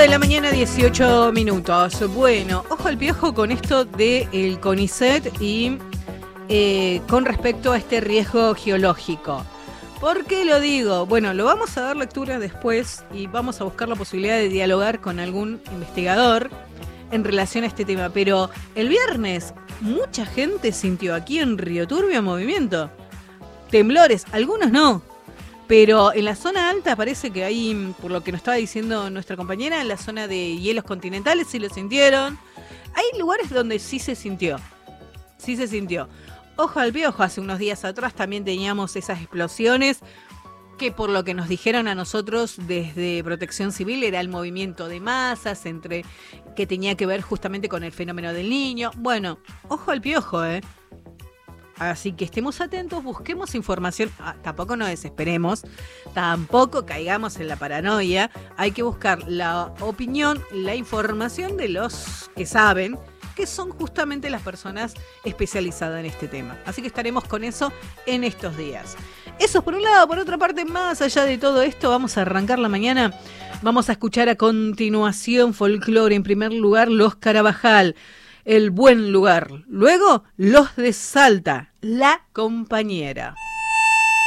de la mañana, 18 minutos. Bueno, ojo al piojo con esto del CONICET y con respecto a este riesgo geológico. ¿Por qué lo digo? Bueno, lo vamos a dar lectura después y vamos a buscar la posibilidad de dialogar con algún investigador en relación a este tema. Pero el viernes mucha gente sintió aquí en Río Turbio movimiento. Temblores, algunos no. Pero en la zona alta parece que hay, por lo que nos estaba diciendo nuestra compañera, en la zona de hielos continentales sí lo sintieron. Hay lugares donde sí se sintió. Sí se sintió. Ojo al piojo, hace unos días atrás también teníamos esas explosiones que por lo que nos dijeron a nosotros desde Protección Civil era el movimiento de masas que tenía que ver justamente con el fenómeno del Niño. Bueno, ojo al piojo, Así que estemos atentos, busquemos información, tampoco nos desesperemos, tampoco caigamos en la paranoia, hay que buscar la opinión, la información de los que saben, que son justamente las personas especializadas en este tema. Así que estaremos con eso en estos días. Eso por un lado. Por otra parte, más allá de todo esto, vamos a arrancar la mañana, vamos a escuchar a continuación folclore. En primer lugar, Los Carabajal, El Buen Lugar. Luego, Los de Salta, La Compañera.